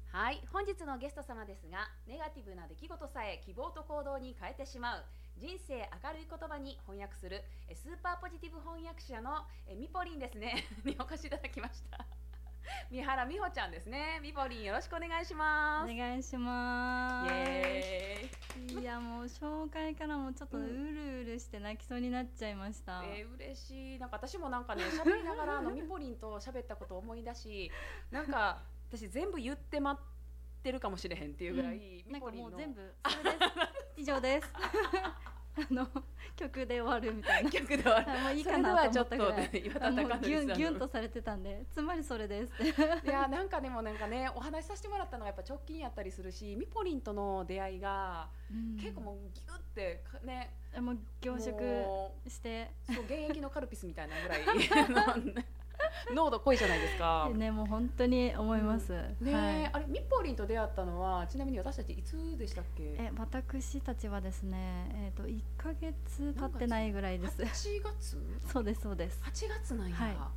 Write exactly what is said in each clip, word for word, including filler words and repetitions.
はい、本日のゲスト様ですが、ネガティブな出来事さえ希望と行動に変えてしまう、人生明るい言葉に翻訳するえスーパーポジティブ翻訳者のえみぽりんですねにお越しいただきました三原美穂ちゃんですね。みぽりん、よろしくお願いします。 お願いしまイす。 エーイ。 いや、もう紹介からもちょっとうるうるして泣きそうになっちゃいました。 えー、嬉しい。なんか私もなんかね、喋りながらあのみぽりんと喋ったことを思い出し、なんか私全部言って待ってるかもしれへんっていうぐらい、 うん、なんかもう全部それです以上ですあの曲で終わるみたいな曲で終わる。 もういいかなと思ったぐらい、 岩田貴則ギュンさんギュンとされてたんで、つまりそれですいやなんかでもなんかね、お話しさせてもらったのがやっぱ直近やったりするし、みぽりんとの出会いが結構もうギュってね、 もう凝縮して、 そう現役のカルピスみたいなぐらい濃度濃いじゃないですか。 ね、もう本当に思います。うん、 ね、 はい、 あれみぽりんと出会ったのはちなみに私たちいつでしたっけ？ え私たちはですね、えーといっかげつ経ってないぐらいです。 はちがつ？ そうですそうです。 はちがつなんや。はい、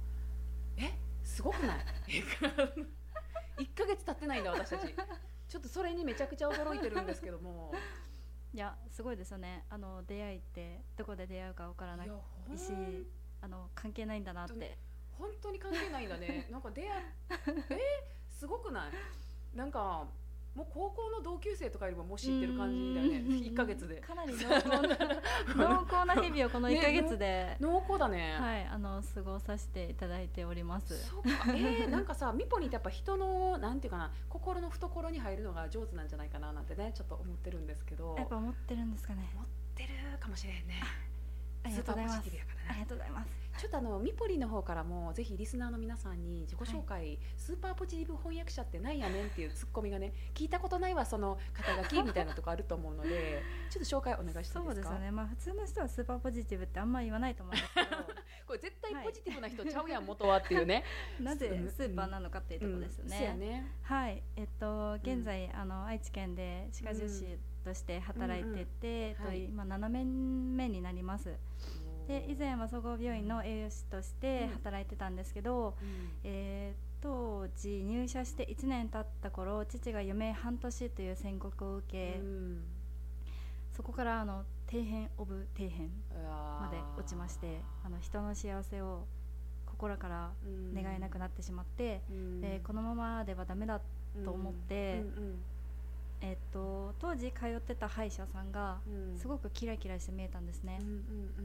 えすごくない？いっかげつ経ってないんだ私たち。ちょっとそれにめちゃくちゃ驚いてるんですけども。 いやすごいですよね。あの出会いってどこで出会うかわからないし、あの関係ないんだなって。 本当に関係ないんだね。なんか出会えー、すごくない？なんかもう高校の同級生とかよりももう知ってる感じだよね。いっかげつでかなり濃厚な濃厚な日々をこのいっかげつで、ね、 濃厚だね。 はい、あの過ごさせていただいております。 そうか、えー、なんかさみぽにってやっぱ人のなんていうかな、心の懐に入るのが上手なんじゃないかななんてね、ちょっと思ってるんですけど。 やっぱ思ってるんですかね。 思ってるかもしれんね。 ありがとうございます。ありがとうございます。 ちょっとあのみぽりの方からもぜひリスナーの皆さんに自己紹介、はい、スーパーポジティブ翻訳者ってなんやねんっていうツッコミがね、聞いたことないわその肩書きみたいなとこあると思うのでちょっと紹介お願いしていいですか？ そうですよね、まあ、普通の人はスーパーポジティブってあんまり言わないと思うんですけどこれ絶対ポジティブな人ちゃうやん、はい、元はっていうねなぜスーパーなのかっていうところですよね。 うんうん、ね、はい、 えっと現在、うん、あの愛知県で歯科助手として働いてて、うんうん、はい、今ななねんめになります。で以前は総合病院の栄養士として働いてたんですけど、うん、えー、当時入社していちねん経った頃、父が余命半年という宣告を受け、うん、そこからあの底辺オブ底辺まで落ちまして、あの人の幸せを心から願えなくなってしまって、うん、でこのままではダメだと思って、うんうんうん、えっと、当時通ってた歯医者さんがすごくキラキラして見えたんですね、うんうんうん、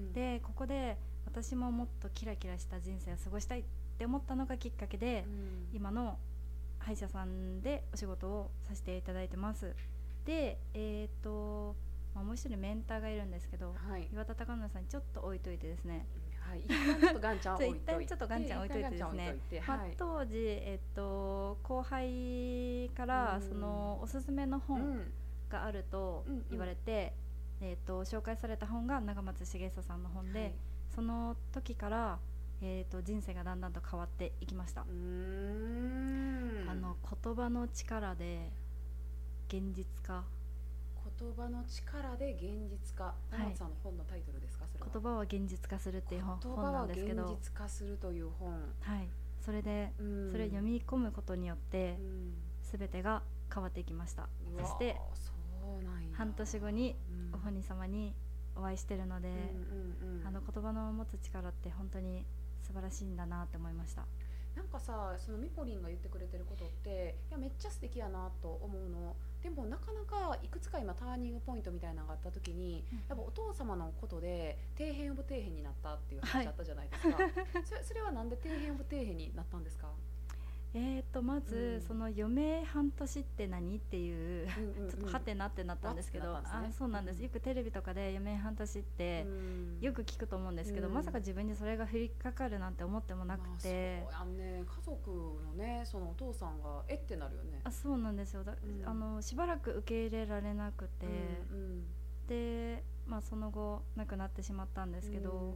でここで私ももっとキラキラした人生を過ごしたいって思ったのがきっかけで、うん、今の歯医者さんでお仕事をさせていただいてます。で、えーとまあ、もう一人メンターがいるんですけど、はい、岩田貴則さんにちょっと置いといてですね、 はい、一旦ちょっとガンちゃん置いといて一旦ちょっとガンちゃん置いといてですね、まあ、当時、えっと、後輩からそのおすすめの本があると言われて、うんうん、えっと、紹介された本が長松茂久さんの本で、はい、その時から、えっと、人生がだんだんと変わっていきました。うーん、あの言葉の力で現実化、 言葉の力で現実化、長松さんの本のタイトルですか？それは言葉は現実化するっていう本なんですけど、 言葉は現実化するという本、 はい、それで、うん、それを読み込むことによって、うん、全てが変わっていきました。そしてそうなんや、 半年後にお本人様にお会いしてるので、うんうんうん、あの言葉の持つ力って本当に素晴らしいんだなって思いました。 なんかさ、そのみぽりんが言ってくれてることっていやめっちゃ素敵やなと思うの。でもなかなかいくつか今ターニングポイントみたいなのがあった時に、うん、やっぱお父様のことで底辺オブ底辺になったっていう話あったじゃないですか、はい、そ, れそれはなんで底辺オブ底辺になったんですか？ えーとまず、うん、その余命半年って何っていう、うんうんうん、ちょっとハテナってなったんですけど、ね、あそうなんです、よくテレビとかで余命半年ってよく聞くと思うんですけど、うん、まさか自分にそれが降りかかるなんて思ってもなくて、 まあ、そうやんね、家族のね、そのお父さんがえってなるよね。 あそうなんですよ、だ、うん、あのしばらく受け入れられなくて、うんうん、で、まあ、その後亡くなってしまったんですけど、うん、